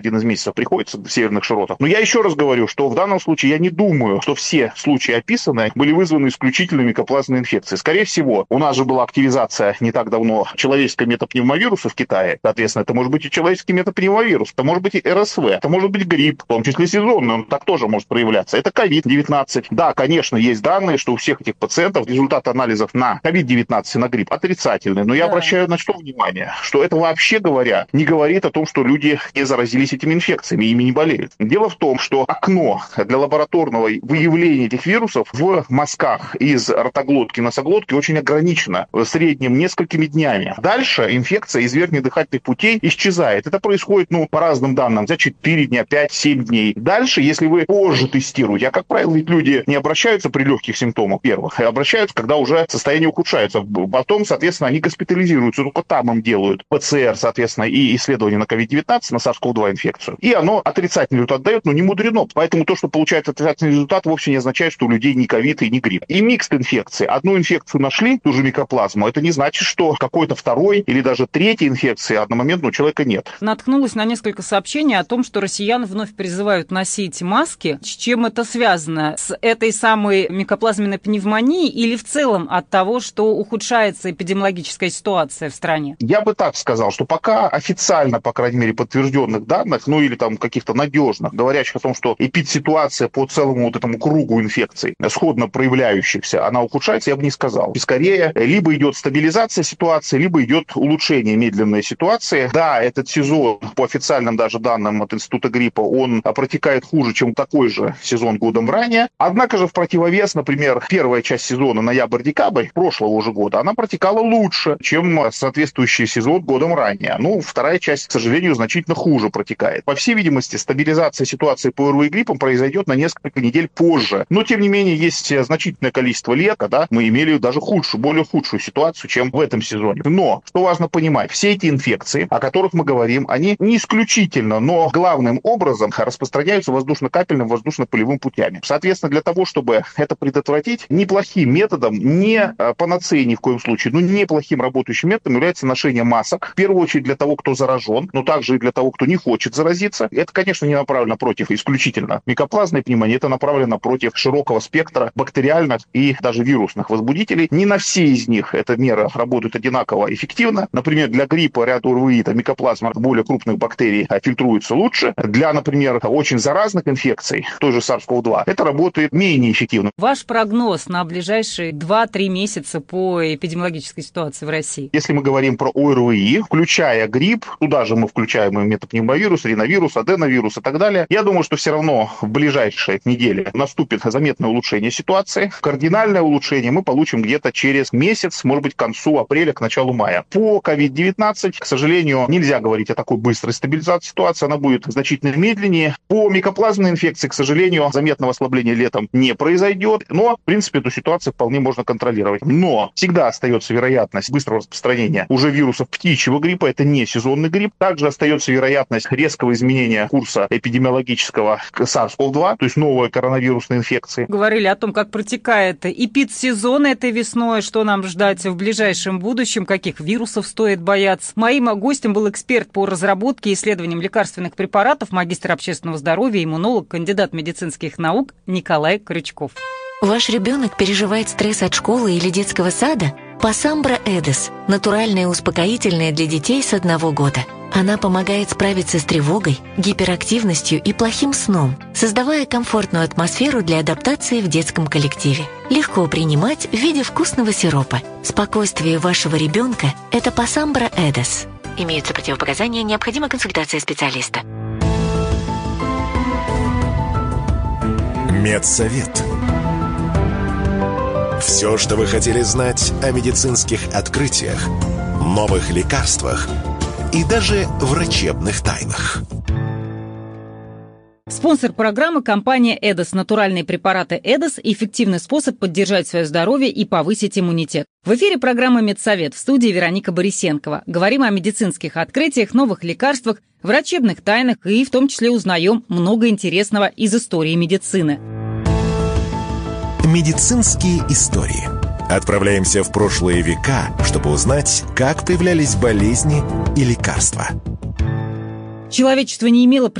один из месяцев приходится в северных широтах. Но я еще раз говорю, что в данном случае я не думаю, что все случаи описанные были вызваны исключительно микоплазменной инфекцией. Скорее всего, у нас же была активизация не так давно человеческого метапневмовируса в Китае. Соответственно, это может быть и человеческий метапневмовирус, это может быть и РСВ, это может быть грипп, в том числе сезонный, он так тоже может проявляться. Это COVID-19. Да, конечно, есть данные, что у всех этих пациентов результаты анализов на COVID-19 и на грипп отрицательные. Но я обращаю на что внимание, что это вообще говоря не говорит о том, что люди не заразились этими инфекциями, ими не болеют. Дело в том, что окно для лабораторного выявления этих вирусов в мазках из ротоглотки, носоглотки очень ограничено, в среднем несколькими днями. Дальше инфекция из верхних дыхательных путей исчезает. Это происходит, по разным данным, за 4 дня, 5-7 дней. Дальше, если вы позже тестируете, а как правило, ведь люди не обращаются при легких симптомах первых, а обращаются, когда уже состояние ухудшается. Потом, соответственно, они госпитализируются, только там им делают ПЦР, соответственно, и исследование на COVID-19, на SARS-CoV-2 инфекцию. И оно отрицательный результат дает, но не мудрено. Поэтому то, что получается отрицательный результат, вовсе не означает, что у людей ни ковид и ни грипп. И микс инфекции. Одну инфекцию нашли, ту же микоплазму, это не значит, что какой-то второй или даже третьей инфекции одномоментно у человека нет. Наткнулась на несколько сообщений о том, что россиян вновь призывают носить маски. С чем это связано? С этой самой микоплазменной пневмонией или в целом от того, что ухудшается эпидемиологическая ситуация в стране? Я бы так сказал, что пока официально, по крайней мере, подтвержденных данных, или там каких-то надежных, говорящих о том, что эпидситуация по целому вот этому кругу инфекций, сходно проявляющихся, она ухудшается, я бы не сказал. И скорее, либо идет стабилизация ситуации, либо идет улучшение медленной ситуации. Да, этот сезон, по официальным даже данным от Института гриппа, он протекает хуже, чем такой же сезон годом ранее. Однако же в противовес, например, первая часть сезона, ноябрь-декабрь прошлого уже года, она протекала лучше, чем соответствующий сезон годом ранее. Вторая часть, к сожалению, значительно хуже протекает. По всей видимости, стабилизация ситуации по ОРВИ и гриппам произойдет на несколько недель позже. Но, тем не менее, есть значительное количество лет, когда мы имели даже более худшую ситуацию, чем в этом сезоне. Но, что важно понимать, все эти инфекции, о которых мы говорим, они не исключительно, но главным образом распространяются воздушно-капельным, воздушно-пылевым путями. Соответственно, для того, чтобы это предотвратить, неплохим методом, не панацеей ни в коем случае, но неплохим работающим методом является ношение масок. В первую очередь для того, кто заражен, но также и для того, кто не хочет заразиться. Это, конечно, не направлено против исключительно микоплазменной пневмонии, это направлено против широкого спектра бактериальных и даже вирусных возбудителей. Не на все из них эта мера работает одинаково эффективно. Например, для гриппа, ряд ОРВИ, микоплазма более крупных бактерий фильтруется лучше. Для, например, очень заразных инфекций, той же SARS-CoV-2, это работает менее эффективно. Ваш прогноз на ближайшие 2-3 месяца по эпидемиологической ситуации в России? Если мы говорим про ОРВИ, включая грипп, туда же мы включаем и метапневмовирус, риновирус, аденовирус и так далее, я думаю, что все равно в ближайшие недели наступит заметное улучшение ситуации. Кардинальное улучшение мы получим где-то через месяц, может быть, к концу апреля, к началу мая. По COVID-19, к сожалению, нельзя говорить о такой быстрой стабилизации ситуации, она будет значительно медленнее. По микоплазменной инфекции, к сожалению, заметного ослабления летом не произойдет, но, в принципе, эту ситуацию вполне можно контролировать. Но всегда остается вероятность быстрого распространения уже вирусов птичьего гриппа, это не сезонный грипп. Также остается вероятность резкого изменения курса эпидемиологического SARS-CoV-2, то есть новой коронавирусной инфекции. Говорили о том, как протекает эпидсезон этой весной, что нам ждать в ближайшем будущем, каких вирусов стоит бояться. Моим гостем был эксперт по разработке и исследованиям лекарственных препаратов, магистр общественного здоровья, иммунолог, кандидат медицинских наук Николай Крючков. Ваш ребенок переживает стресс от школы или детского сада? Пасамбра Эдес – натуральное успокоительное для детей с 1 года. Она помогает справиться с тревогой, гиперактивностью и плохим сном, создавая комфортную атмосферу для адаптации в детском коллективе. Легко принимать в виде вкусного сиропа. Спокойствие вашего ребенка – это Пасамбра Эдес. Имеются противопоказания, необходима консультация специалиста. Медсовет. Все, что вы хотели знать о медицинских открытиях, новых лекарствах и даже врачебных тайнах. Спонсор программы – компания «Эдос». Натуральные препараты «Эдос» – эффективный способ поддержать свое здоровье и повысить иммунитет. В эфире программа «Медсовет», в студии Вероника Борисенкова. Говорим о медицинских открытиях, новых лекарствах, врачебных тайнах и в том числе узнаем много интересного из истории медицины. Медицинские истории. Отправляемся в прошлые века, чтобы узнать, как появлялись болезни и лекарства. Человечество не имело